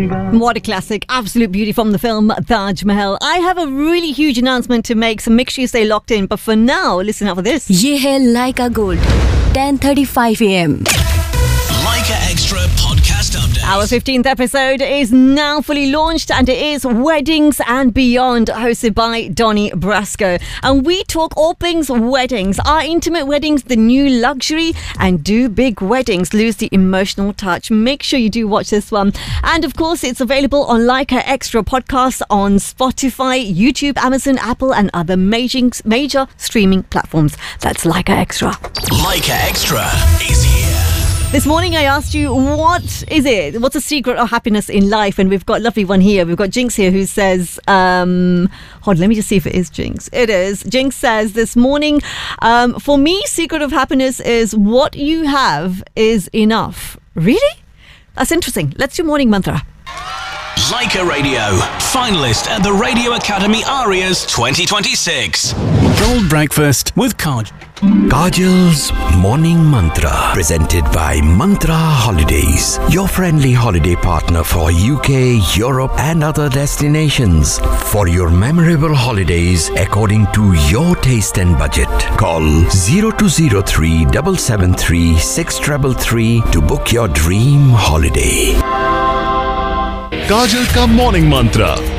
What a classic. Absolute beauty from the film Taj Mahal. I have a really huge announcement to make, so make sure you stay locked in. But for now, listen out for this. ये है Laika Gold, 10:35 a.m. Laika Extra podcast update. Our 15th episode is now fully launched, and it is Weddings and Beyond, hosted by Donnie Brasco. And we talk all things weddings. Are intimate weddings the new luxury? And do big weddings lose the emotional touch? Make sure you do watch this one. And of course, it's available on Laika Extra podcasts on Spotify, YouTube, Amazon, Apple, and other major streaming platforms. That's Laika Extra. Laika Extra is here. This morning I asked you, what is it? What's the secret of happiness in life? And we've got a lovely one here. We've got Jinx here who says, hold on, let me just see if it is Jinx. It is. Jinx says this morning, for me, secret of happiness is what you have is enough. Really? That's interesting. Let's do morning mantra. Laika Radio, finalist at the Radio Academy Arias 2026. Gold Breakfast with Kajal's Morning Mantra, presented by Mantra Holidays, your friendly holiday partner for UK, Europe and other destinations. For your memorable holidays according to your taste and budget, call 0203 773 6333 to book your dream holiday. काजल का morning मंत्र